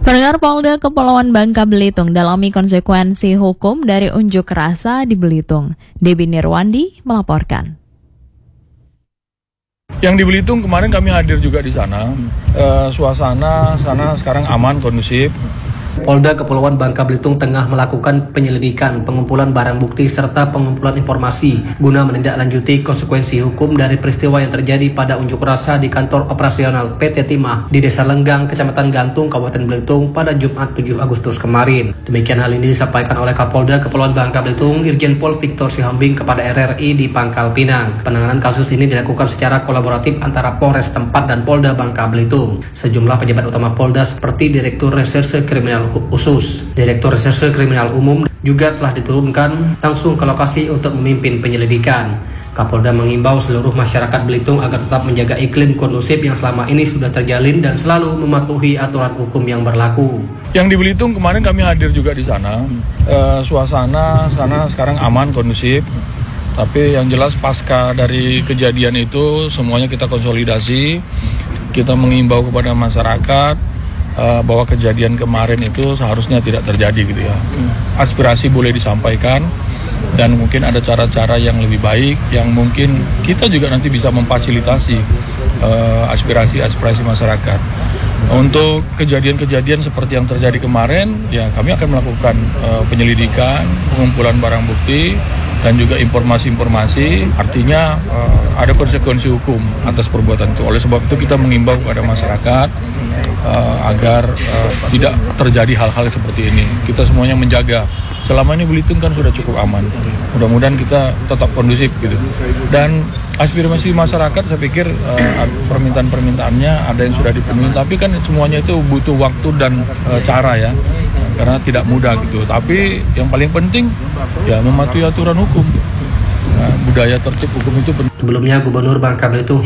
Pendengar, Polda Kepulauan Bangka Belitung dalami konsekuensi hukum dari unjuk rasa di Belitung. Debbie Nirwandi melaporkan. Yang di Belitung kemarin kami hadir juga di sana. Suasana sana sekarang aman, kondusif. Polda Kepulauan Bangka Belitung tengah melakukan penyelidikan, pengumpulan barang bukti serta pengumpulan informasi guna menindaklanjuti konsekuensi hukum dari peristiwa yang terjadi pada unjuk rasa di kantor operasional PT Timah di Desa Lenggang, Kecamatan Gantung, Kabupaten Belitung pada Jumat 7 Agustus kemarin. Demikian hal ini disampaikan oleh Kapolda Kepulauan Bangka Belitung Irjen Pol Victor Sihombing kepada RRI di Pangkal Pinang. Penanganan kasus ini dilakukan secara kolaboratif antara Polres tempat dan Polda Bangka Belitung. Sejumlah pejabat utama Polda seperti Direktur Reserse Kriminal Khusus, Direktur Reserse Kriminal Umum juga telah diturunkan langsung ke lokasi untuk memimpin penyelidikan. Kapolda mengimbau seluruh masyarakat Belitung agar tetap menjaga iklim kondusif yang selama ini sudah terjalin dan selalu mematuhi aturan hukum yang berlaku. Yang di Belitung kemarin kami hadir juga di sana. Suasana sana sekarang aman, kondusif. Tapi yang jelas pasca dari kejadian itu semuanya kita konsolidasi. Kita mengimbau kepada masyarakat bahwa kejadian kemarin itu seharusnya tidak terjadi gitu ya. Aspirasi boleh disampaikan dan mungkin ada cara-cara yang lebih baik yang mungkin kita juga nanti bisa memfasilitasi aspirasi masyarakat. Untuk kejadian-kejadian seperti yang terjadi kemarin, ya kami akan melakukan penyelidikan, pengumpulan barang bukti dan juga informasi-informasi. Artinya ada konsekuensi hukum atas perbuatan itu. Oleh sebab itu kita mengimbau kepada masyarakat agar tidak terjadi hal-hal seperti ini. Kita semuanya menjaga. Selama ini Belitung kan sudah cukup aman. Mudah-mudahan kita tetap kondusif gitu. Dan aspirasi masyarakat saya pikir permintaan-permintaannya ada yang sudah dipenuhi. Tapi kan semuanya itu butuh waktu dan cara ya. Karena tidak mudah gitu. Tapi yang paling penting ya mematuhi aturan hukum. Budaya tertib hukum itu penting. Sebelumnya Gubernur Bangka Belitung